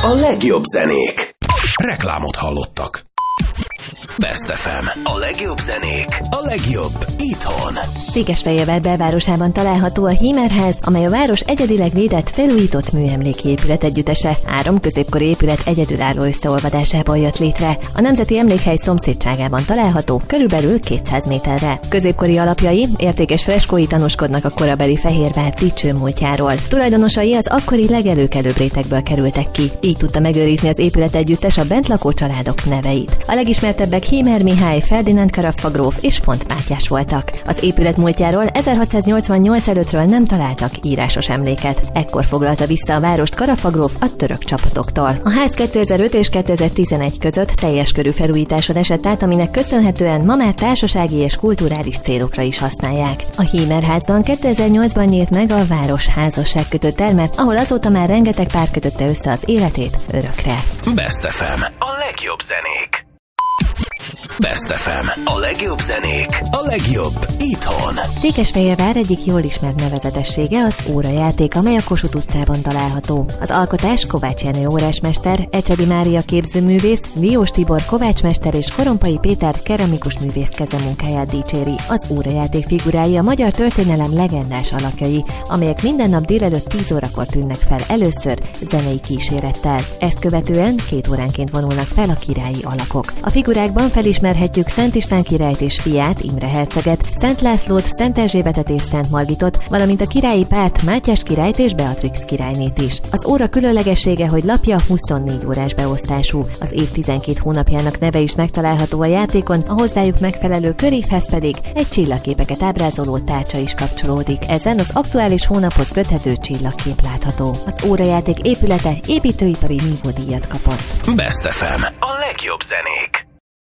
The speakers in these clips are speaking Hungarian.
A legjobb zenék. Reklámot hallottak. Best FM. A legjobb zenék. A legjobb itthon. Székesfehérvár belvárosában található a Hímerház, amely a város egyedileg védett, felújított műemléki épület együttese. 3 középkori épület egyedülálló összeolvadásából jött létre. A Nemzeti Emlékhely szomszédságában található, körülbelül 200 méterre. Középkori alapjai, értékes freskói tanúskodnak a korabeli Fehérvár dicső múltjáról. Tulajdonosai az akkori legelőkelőbb rétegből kerültek ki. Így tudta megőrizni az épület együttes a bent lakó családok neveit. A legismertebbek Hímer Mihály, Ferdinánd Karaffa gróf és Font Mátyás voltak. Az épület múltjáról 1688 előttről nem találtak írásos emléket. Ekkor foglalta vissza a várost Karaffa gróf a török csapatoktól. A ház 2005 és 2011 között teljes körű felújításon esett át, aminek köszönhetően ma már társasági és kulturális célokra is használják. A Hímerházban 2008-ban nyílt meg a város házasságkötő terme, ahol azóta már rengeteg pár kötötte össze az életét örökre. Best FM. A legjobb zenék. Best FM. A legjobb zenék. A legjobb itthon. Székesfehérvár egyik jól ismert nevezetessége az órajáték, amely a Kossuth utcában található. Az alkotás Kovács Jenő órásmester, Ecsedi Mária képzőművész, Diós Tibor kovácsmester és Korompai Péter keramikus művész kezemunkáját dicséri. Az órajáték figurái a magyar történelem legendás alakjai, amelyek minden nap délelőtt 10 órakor tűnnek fel először zenei kísérettel. Ezt követően 2 óránként vonulnak fel a királyi alakok. A figurákban felismerhetjük Szent István királyt és fiát, Imre herceget, Szent Lászlót, Szent Erzsébetet és Szent Margitot, valamint a királyi párt Mátyás királyt és Beatrix királynét is. Az óra különlegessége, hogy lapja 24 órás beosztású. Az év 12 hónapjának neve is megtalálható a játékon, a hozzájuk megfelelő körévhez pedig egy csillagképeket ábrázoló tárcsa is kapcsolódik. Ezen az aktuális hónaphoz köthető csillagkép látható. Az órajáték épülete építőipari nívódíjat kapott. Best FM. A legjobb zenék.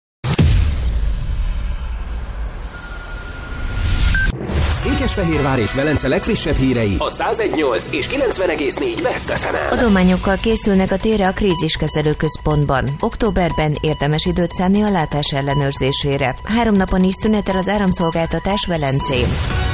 Székesfehérvár és Velence legfrissebb hírei a 101.8 és 90.4 Best FM-en. Adományokkal készülnek a térre a kríziskezelő központban. Októberben érdemes időt szánni a látás ellenőrzésére. 3 napon is szünetel az áramszolgáltatás Velencén.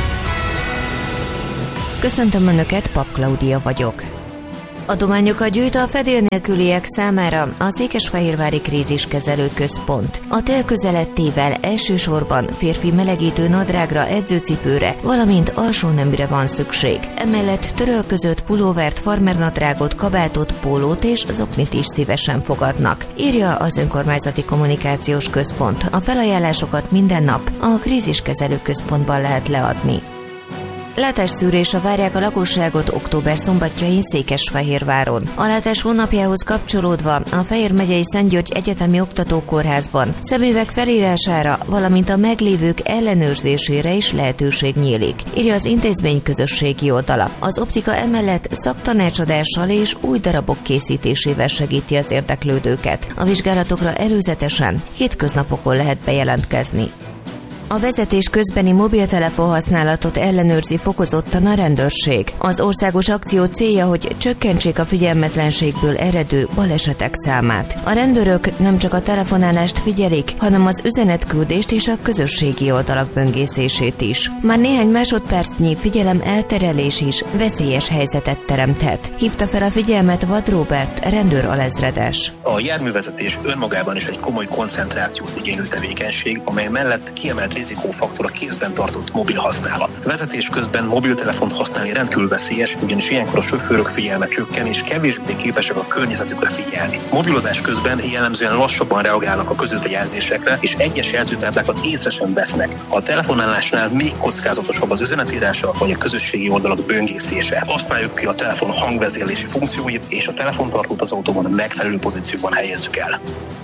Köszöntöm Önöket, Pap Klaudia vagyok. Adományokat gyűjt a fedél nélküliek számára a Székesfehérvári Kríziskezelő Központ. A tél közelettével elsősorban férfi melegítő nadrágra, edzőcipőre, valamint alsóneműre van szükség. Emellett törölközött pulóvert, farmernadrágot, kabátot, pólót és zoknit is szívesen fogadnak, írja az Önkormányzati Kommunikációs Központ. A felajánlásokat minden nap a Kríziskezelő Központban lehet leadni. Látásszűrésre várják a lakosságot október szombatjain Székesfehérváron. A látás hónapjához kapcsolódva a Fejér megyei Szent György Egyetemi Oktatókórházban szemüveg felírására, valamint a meglévők ellenőrzésére is lehetőség nyílik, írja az intézmény közösségi oldala. Az optika emellett szaktanácsadással és új darabok készítésével segíti az érdeklődőket. A vizsgálatokra előzetesen hétköznapokon lehet bejelentkezni. A vezetés közbeni mobiltelefon használatot ellenőrzi fokozottan a rendőrség. Az országos akció célja, hogy csökkentsék a figyelmetlenségből eredő balesetek számát. A rendőrök nem csak a telefonálást figyelik, hanem az üzenetküldést és a közösségi oldalak böngészését is. Már néhány másodpercnyi figyelem elterelés is veszélyes helyzetet teremthet. Hívta fel a figyelmet Vad Róbert, rendőr alezredes. A járművezetés önmagában is egy komoly koncentrációt igénylő tevékenység, amely mellett kiemelt rizikófaktor a kézben tartott mobil használat. Vezetés közben mobiltelefont használni rendkívül veszélyes, ugyanis ilyenkor a sofőrök figyelme csökken és kevésbé képesek a környezetükre figyelni. Mobilozás közben jellemzően lassabban reagálnak a közúti jelzésekre, és egyes jelzőtáblákat észre sem vesznek. A telefonálásnál még kockázatosabb az üzenetírása vagy a közösségi oldalak böngészése. Használjuk ki a telefon hangvezérlési funkcióit, és a telefontartót az autóban megfelelő pozícióban helyezzük el.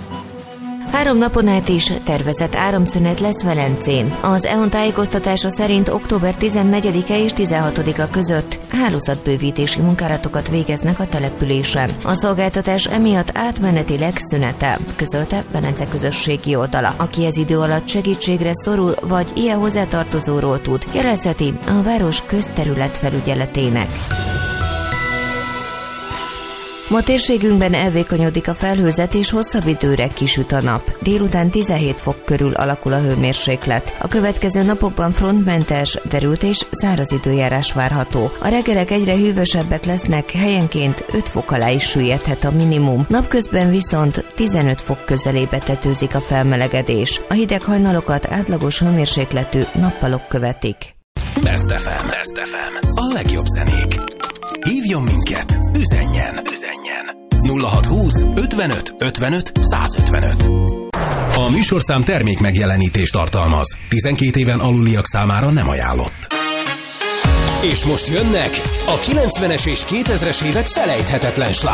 3 napon át is tervezett áramszünet lesz Velencén. Az EON tájékoztatása szerint október 14-e és 16-a között hálózatbővítési munkálatokat végeznek a településen. A szolgáltatás emiatt átmenetileg szünetel, közölte Velence közösségi oldala. Aki ez idő alatt segítségre szorul, vagy ilyen hozzátartozóról tud, jelezheti a város közterület felügyeletének. Ma térségünkben elvékonyodik a felhőzet és hosszabb időre kisüt a nap. Délután 17 fok körül alakul a hőmérséklet. A következő napokban frontmentes, derült és száraz időjárás várható. A reggelek egyre hűvösebbek lesznek, helyenként 5 fok alá is süllyedhet a minimum. Napközben viszont 15 fok közelébe tetőzik a felmelegedés. A hideg hajnalokat átlagos hőmérsékletű nappalok követik. Best FM. A legjobb zenék. Hívjon minket, üzenjen. 0620 55 55 155. A műsorszám termék megjelenítést tartalmaz. 12 éven aluliak számára nem ajánlott. És most jönnek a 90-es és 2000-es évek felejthetetlen slágerei.